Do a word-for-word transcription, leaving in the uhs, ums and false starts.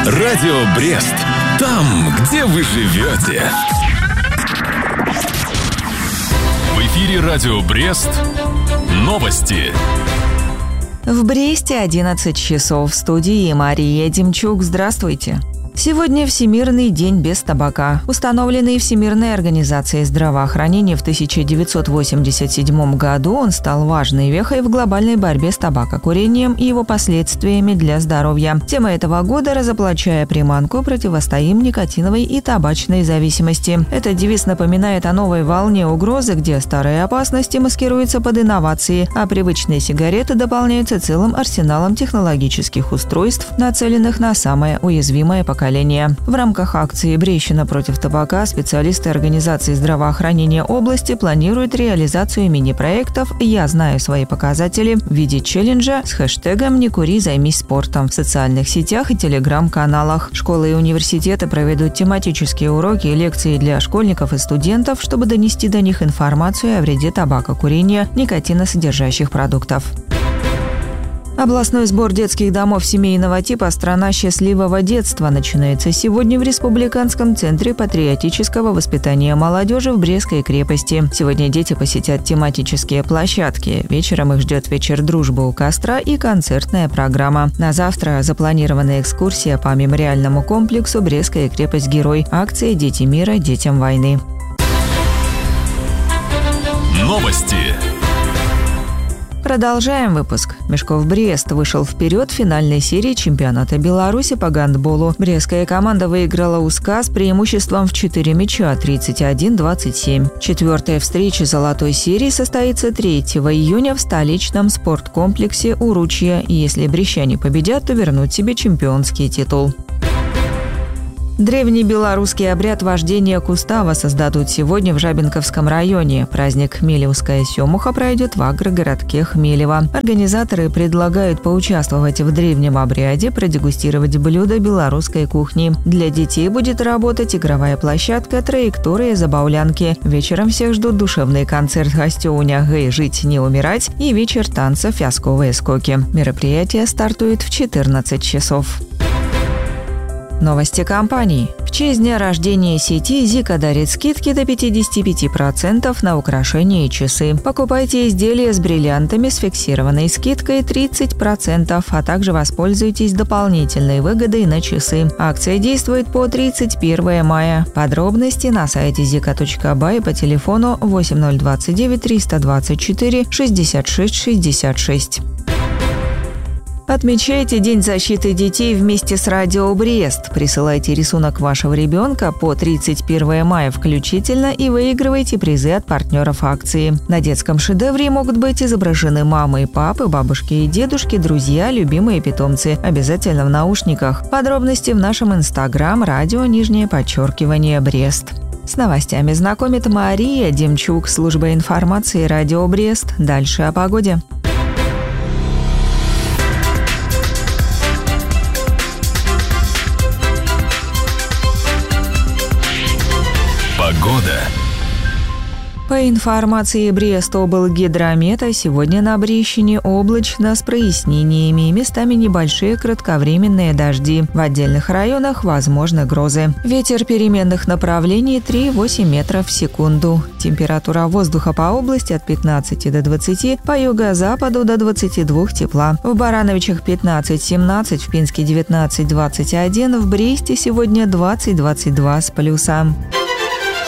Радио Брест. Там, где вы живете. В эфире Радио Брест. Новости. В Бресте одиннадцать часов. В студии Мария Демчук. Здравствуйте. Сегодня Всемирный день без табака. Установленный Всемирной организацией здравоохранения в тысяча девятьсот восемьдесят седьмом году, он стал важной вехой в глобальной борьбе с табакокурением и его последствиями для здоровья. Тема этого года – «Разоблачая приманку, противостоим никотиновой и табачной зависимости». Этот девиз напоминает о новой волне угрозы, где старые опасности маскируются под инновации, а привычные сигареты дополняются целым арсеналом технологических устройств, нацеленных на самое уязвимое поколение. В рамках акции «Брещина против табака» специалисты Организации здравоохранения области планируют реализацию мини-проектов «Я знаю свои показатели» в виде челленджа с хэштегом «Не кури, займись спортом» в социальных сетях и телеграм-каналах. Школы и университеты проведут тематические уроки и лекции для школьников и студентов, чтобы донести до них информацию о вреде табакокурения, никотиносодержащих продуктов. Областной сбор детских домов семейного типа «Страна счастливого детства» начинается сегодня в Республиканском центре патриотического воспитания молодежи в Брестской крепости. Сегодня дети посетят тематические площадки. Вечером их ждет вечер дружбы у костра и концертная программа. На завтра запланирована экскурсия по мемориальному комплексу «Брестская крепость-герой». Акция «Дети мира детям войны». Новости. Продолжаем выпуск. Мешков Брест вышел вперед в финальной серии чемпионата Беларуси по гандболу. Брестская команда выиграла у СКА с преимуществом в четыре мяча тридцать один двадцать семь. Четвертая встреча золотой серии состоится третьего июня в столичном спорткомплексе «Уручье». И если брестяне победят, то вернут себе чемпионский титул. Древний белорусский обряд вождения кустава создадут сегодня в Жабинковском районе. Праздник «Хмелевская сёмуха» пройдет в агрогородке Хмелево. Организаторы предлагают поучаствовать в древнем обряде, продегустировать блюда белорусской кухни. Для детей будет работать игровая площадка, траектория, забавлянки. Вечером всех ждут душевный концерт «Гостёвня Гэй, жить не умирать» и вечер танцев «Вязковые скоки». Мероприятие стартует в четырнадцать часов. Новости компании. В честь дня рождения сети Зика дарит скидки до пятьдесят пять процентов на украшения и часы. Покупайте изделия с бриллиантами с фиксированной скидкой тридцать процентов, а также воспользуйтесь дополнительной выгодой на часы. Акция действует по тридцать первого мая. Подробности на сайте зика точка бай по телефону восемь ноль двадцать девять триста двадцать четыре шестьдесят шесть шестьдесят шесть. Отмечайте День защиты детей вместе с Радио Брест. Присылайте рисунок вашего ребенка по тридцать первого мая включительно и выигрывайте призы от партнеров акции. На детском шедевре могут быть изображены мамы и папы, бабушки и дедушки, друзья, любимые питомцы. Обязательно в наушниках. Подробности в нашем инстаграм радио нижнее подчеркивание Брест. С новостями знакомит Мария Демчук, служба информации Радио Брест. Дальше о погоде. Погода. По информации Брестоблгидромета, сегодня на Брещине облачно с прояснениями, местами небольшие кратковременные дожди. В отдельных районах возможны грозы. Ветер переменных направлений три-восемь метров в секунду. Температура воздуха по области от пятнадцати до двадцати, по юго-западу до двадцати двух тепла. В Барановичах пятнадцать-семнадцать, в Пинске девятнадцать-двадцать один, в Бресте сегодня двадцать-двадцать два с плюсом.